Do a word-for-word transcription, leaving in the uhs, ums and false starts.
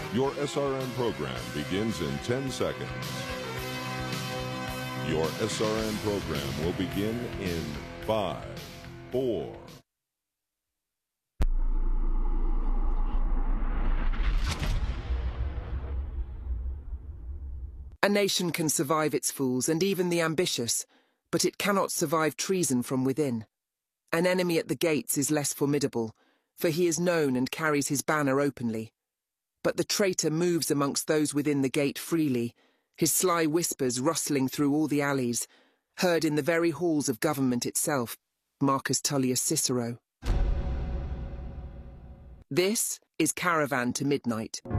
Your S R N program begins in ten seconds. Your S R N program will begin in five, four. A nation can survive its fools and even the ambitious, but it cannot survive treason from within. An enemy at the gates is less formidable, for he is known and carries his banner openly. But the traitor moves amongst those within the gate freely, his sly whispers rustling through all the alleys, heard in the very halls of government itself, Marcus Tullius Cicero. This is Caravan to Midnight.